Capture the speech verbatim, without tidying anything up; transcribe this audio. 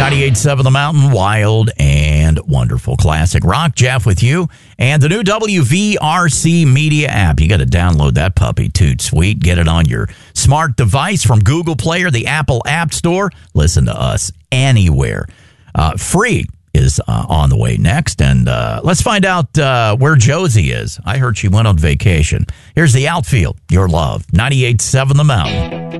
ninety-eight point seven The Mountain, wild and wonderful classic rock. Jeff with you. And the new W V R C Media app. You got to download that puppy, toot sweet. Get it on your smart device from Google Play or the Apple App Store. Listen to us anywhere. Uh, free is uh, on the way next. And uh, let's find out uh, where Josie is. I heard she went on vacation. Here's the outfield. Your love. ninety-eight point seven The Mountain.